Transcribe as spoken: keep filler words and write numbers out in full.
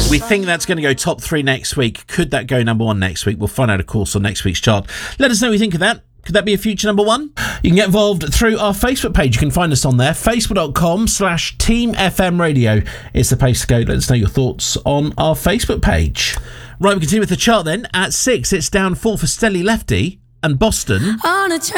We think that's going to go top three next week. Could that go number one next week? We'll find out, of course, on next week's chart. Let us know what you think of that. Could that be a future number one? You can get involved through our Facebook page. You can find us on there. Facebook.com slash Team FM Radio is the place to go. Let us know your thoughts on our Facebook page. Right, we continue with the chart then. At six, it's down four for Stelly Lefty and Boston. On a